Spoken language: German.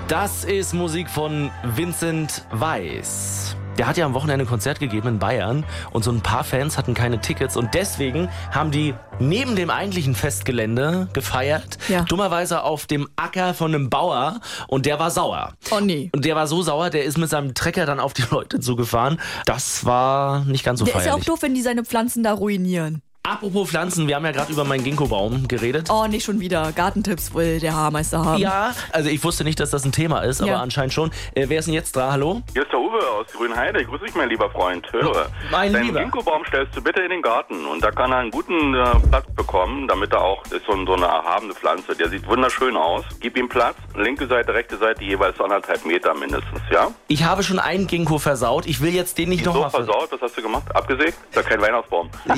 Das ist Musik von Vincent Weiss. Der hat ja am Wochenende ein Konzert gegeben in Bayern und so ein paar Fans hatten keine Tickets und deswegen haben die neben dem eigentlichen Festgelände gefeiert, dummerweise auf dem Acker von einem Bauer und der war sauer. Oh nee. Und der war so sauer, der ist mit seinem Trecker dann auf die Leute zugefahren. Das war nicht ganz so Der feierlich. ist ja auch doof, wenn die seine Pflanzen da ruinieren. Apropos Pflanzen, wir haben ja gerade über meinen Ginkgo-Baum geredet. Oh, nicht schon wieder. Gartentipps will der Haarmeister haben. Ja, also ich wusste nicht, dass das ein Thema ist, aber anscheinend schon. Wer ist denn jetzt dran? Hallo? Hier ist der Uwe aus Grünheide. Grüß dich, mein lieber Freund. Höre. Mein Deinen Lieber. Ginkgo-Baum stellst du bitte in den Garten und da kann er einen guten Platz bekommen, damit er auch, das ist so eine erhabene Pflanze, der sieht wunderschön aus. Gib ihm Platz, linke Seite, rechte Seite, jeweils 1,5 Meter mindestens, ja? Ich habe schon einen Ginkgo versaut, ich will jetzt den nicht So nochmal versaut, was hast du gemacht? Abgesägt? Ist ja kein Weihnachtsbaum.